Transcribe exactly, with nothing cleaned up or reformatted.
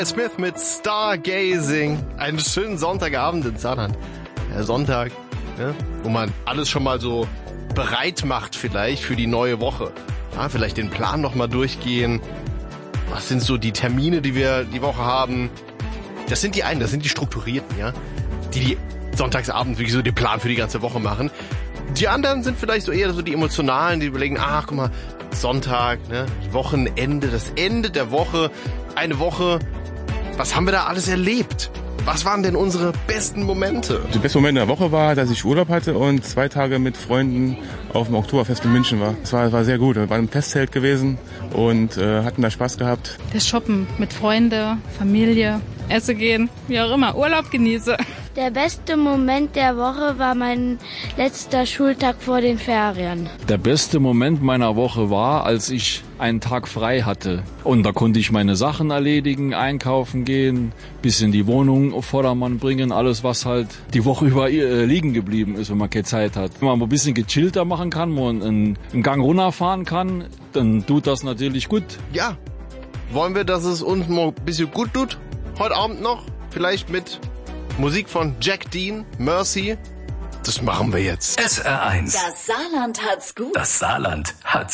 Smith mit Stargazing. Einen schönen Sonntagabend in Saarland. Der Sonntag, ne, wo man alles schon mal so bereit macht vielleicht für die neue Woche. Ja, vielleicht den Plan nochmal durchgehen. Was sind so die Termine, die wir die Woche haben? Das sind die einen, das sind die Strukturierten, ja, die die Sonntagsabend wirklich so den Plan für die ganze Woche machen. Die anderen sind vielleicht so eher so die Emotionalen, die überlegen, ach, guck mal, Sonntag, ne, Wochenende, das Ende der Woche, eine Woche. Was haben wir da alles erlebt? Was waren denn unsere besten Momente? Der beste Moment der Woche war, dass ich Urlaub hatte und zwei Tage mit Freunden auf dem Oktoberfest in München war. Es war, war sehr gut. Wir waren im Festzelt gewesen und äh, hatten da Spaß gehabt. Das Shoppen mit Freunden, Familie, essen gehen, wie auch immer, Urlaub genieße. Der beste Moment der Woche war mein letzter Schultag vor den Ferien. Der beste Moment meiner Woche war, als ich einen Tag frei hatte. Und da konnte ich meine Sachen erledigen, einkaufen gehen, bisschen die Wohnung auf Vordermann bringen, alles was halt die Woche über äh, liegen geblieben ist, wenn man keine Zeit hat. Wenn man ein bisschen gechillter machen kann, wo man einen, einen Gang runterfahren kann, dann tut das natürlich gut. Ja, wollen wir, dass es uns mal ein bisschen gut tut? Heute Abend noch, vielleicht mit Musik von Jack Dean, Mercy. Das machen wir jetzt. S R eins. Das Saarland hat's gut. Das Saarland hat's